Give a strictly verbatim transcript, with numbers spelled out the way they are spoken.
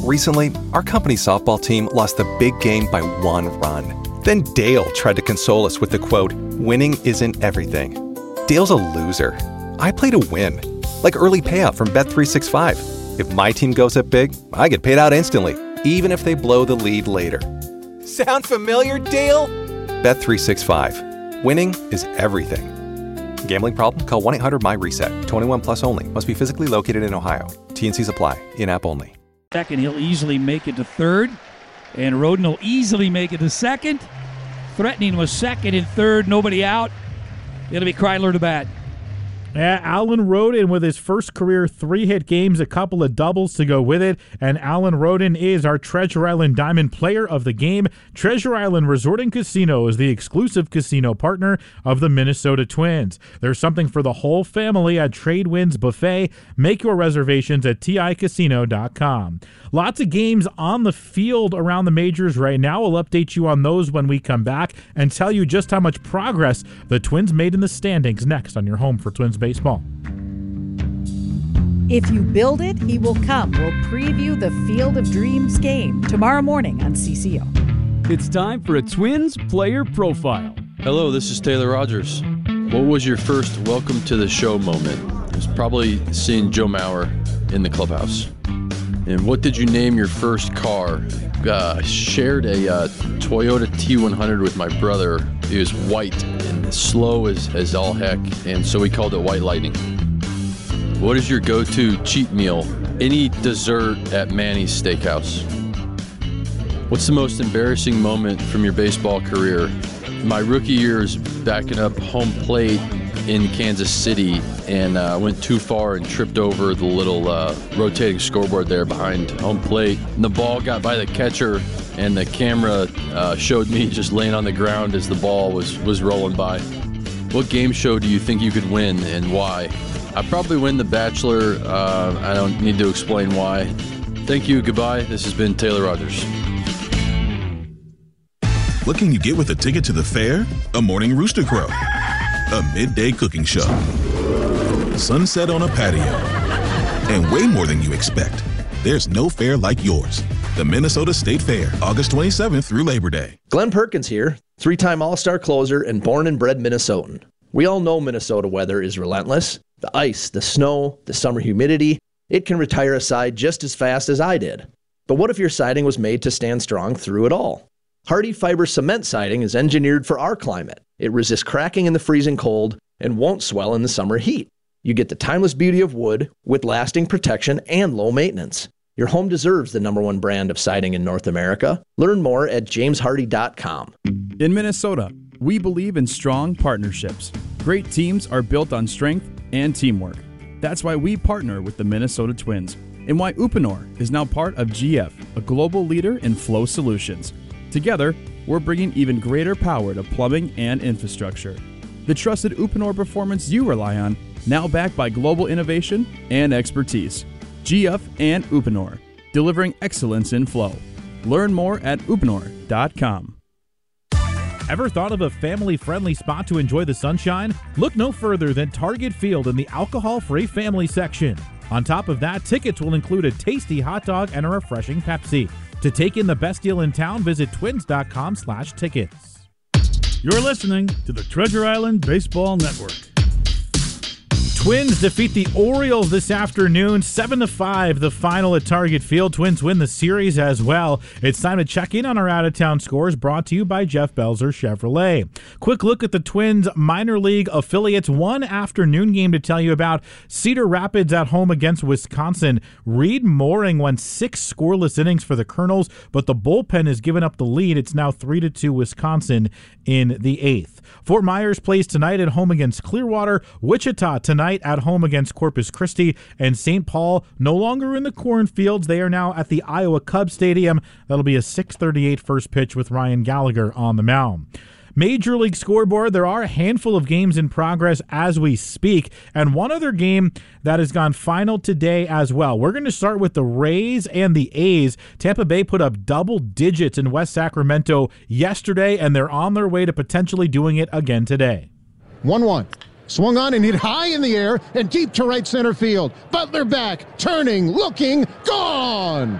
Recently, our company softball team lost the big game by one run. Then Dale tried to console us with the quote, "Winning isn't everything." Dale's a loser. I play to win. Like early payout from Bet three sixty-five. If my team goes up big, I get paid out instantly, even if they blow the lead later. Sound familiar, Dale? Bet three sixty-five. Winning is everything. Gambling problem? Call one eight hundred M Y reset. twenty-one plus only. Must be physically located in Ohio. T N Cs apply. In-app only. Second, he'll easily make it to third. And Roden will easily make it to second. Threatening was second and third. Nobody out. It'll be Kreidler to bat. Yeah, Alan Roden with his first career three-hit games, a couple of doubles to go with it, and Alan Roden is our Treasure Island Diamond Player of the Game. Treasure Island Resort and Casino is the exclusive casino partner of the Minnesota Twins. There's something for the whole family at Tradewinds Buffet. Make your reservations at T I casino dot com. Lots of games on the field around the majors right now. We'll update you on those when we come back and tell you just how much progress the Twins made in the standings next on your home for Twins baseball. If you build it, he will come. We'll preview the Field of Dreams game tomorrow morning on C C O. It's time for a Twins player profile. Hello, this is Taylor Rogers. What was your first welcome to the show moment? It was probably seeing Joe Mauer in the clubhouse. And what did you name your first car? Uh, I shared a uh, Toyota T one hundred with my brother. It was white and slow as, as all heck, and so we called it White Lightning. What is your go-to cheat meal? Any dessert at Manny's Steakhouse. What's the most embarrassing moment from your baseball career? My rookie year is backing up home plate in Kansas City, and I uh, went too far and tripped over the little uh, rotating scoreboard there behind home plate. And the ball got by the catcher, and the camera uh, showed me just laying on the ground as the ball was, was rolling by. What game show do you think you could win, and why? I'd probably win The Bachelor. Uh, I don't need to explain why. Thank you. Goodbye. This has been Taylor Rogers. What can you get with a ticket to the fair? A morning rooster crow. A midday cooking show, sunset on a patio, and way more than you expect. There's no fair like yours. The Minnesota State Fair, August twenty-seventh through Labor Day. Glenn Perkins here, three-time All-Star closer and born and bred Minnesotan. We all know Minnesota weather is relentless. The ice, the snow, the summer humidity, it can retire a side just as fast as I did. But what if your siding was made to stand strong through it all? Hardy Fiber Cement Siding is engineered for our climate. It resists cracking in the freezing cold and won't swell in the summer heat. You get the timeless beauty of wood with lasting protection and low maintenance. Your home deserves the number one brand of siding in North America. Learn more at james hardy dot com. In Minnesota, we believe in strong partnerships. Great teams are built on strength and teamwork. That's why we partner with the Minnesota Twins and why Uponor is now part of G F, a global leader in flow solutions. Together, we're bringing even greater power to plumbing and infrastructure. The trusted Uponor performance you rely on, now backed by global innovation and expertise. G F and Uponor, delivering excellence in flow. Learn more at uponor dot com. Ever thought of a family-friendly spot to enjoy the sunshine? Look no further than Target Field in the alcohol-free family section. On top of that, tickets will include a tasty hot dog and a refreshing Pepsi. To take in the best deal in town, visit twins dot com slash tickets. You're listening to the Treasure Island Baseball Network. Twins defeat the Orioles this afternoon, seven to five, the final at Target Field. Twins win the series as well. It's time to check in on our out-of-town scores, brought to you by Jeff Belzer Chevrolet. Quick look at the Twins' minor league affiliates. One afternoon game to tell you about. Cedar Rapids at home against Wisconsin. Reed Mooring went six scoreless innings for the Colonels, but the bullpen has given up the lead. It's now three to two Wisconsin in the eighth. Fort Myers plays tonight at home against Clearwater. Wichita tonight at home against Corpus Christi, and Saint Paul no longer in the cornfields. They are now at the Iowa Cub Stadium. That'll be a six thirty-eight first pitch with Ryan Gallagher on the mound. Major League Scoreboard, there are a handful of games in progress as we speak, and one other game that has gone final today as well. We're going to start with the Rays and the A's. Tampa Bay put up double digits in West Sacramento yesterday, and they're on their way to potentially doing it again today. one one. Swung on and hit high in the air and deep to right center field. Butler back, turning, looking, gone!